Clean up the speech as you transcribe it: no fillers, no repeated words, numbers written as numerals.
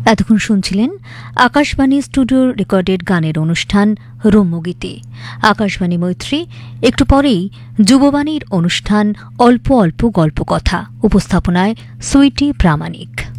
এতক্ষণ শুনছিলেন Akashvani studio recorded গানের অনুষ্ঠান রম্যগীতি। আকাশবাণী মৈত্রী। একটু পরেই যুববাণীর অনুষ্ঠান অল্প অল্প গল্প কথা, উপস্থাপনায় সুইটি প্রামাণিক।